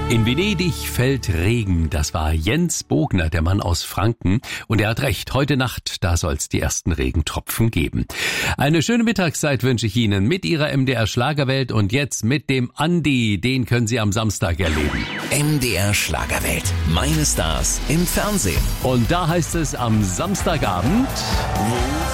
In Venedig fällt Regen. Das war Jens Bogner, der Mann aus Franken. Und er hat recht, heute Nacht, da soll es die ersten Regentropfen geben. Eine schöne Mittagszeit wünsche ich Ihnen mit Ihrer MDR Schlagerwelt und jetzt mit dem Andi. Den können Sie am Samstag erleben. MDR Schlagerwelt. Meine Stars im Fernsehen. Und da heißt es am Samstagabend... Wo